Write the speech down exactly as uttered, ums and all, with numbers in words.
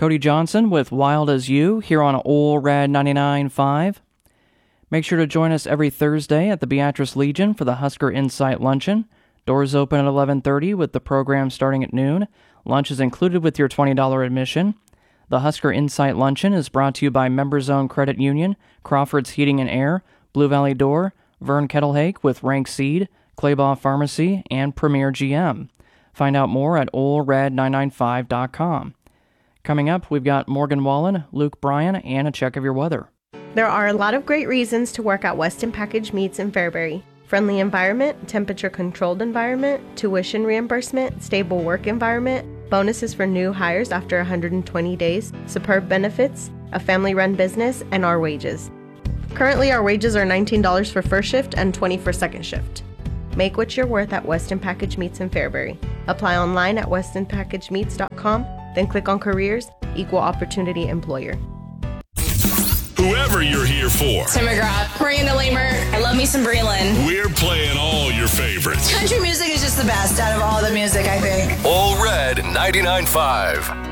Cody Johnson with Wild As You here on Ole Red ninety-nine point five. Make sure to join us every Thursday at the Beatrice Legion for the Husker Insight Luncheon. Doors open at eleven thirty with the program starting at noon. Lunch is included with your twenty dollars admission. The Husker Insight Luncheon is brought to you by Members Zone Credit Union, Crawford's Heating and Air, Blue Valley Door, Vern Kettlehake with Rank Seed, Claybaugh Pharmacy, and Premier G M. Find out more at ole red nine nine five dot com. Coming up, we've got Morgan Wallen, Luke Bryan, and a check of your weather. There are a lot of great reasons to work at Weston Package Meats in Fairbury. Friendly environment, temperature-controlled environment, tuition reimbursement, stable work environment, bonuses for new hires after one hundred twenty days, superb benefits, a family-run business, and our wages. Currently, our wages are nineteen dollars for first shift and twenty dollars for second shift. Make what you're worth at Weston Package Meats in Fairbury. Apply online at weston package meats dot com, then click on Careers, Equal Opportunity Employer. Whoever you're here for. Tim McGrath, Miranda Lamer, I love me some Breland. We're playing all your favorites. Country music is just the best out of all the music, I think. Ole Red ninety-nine point five.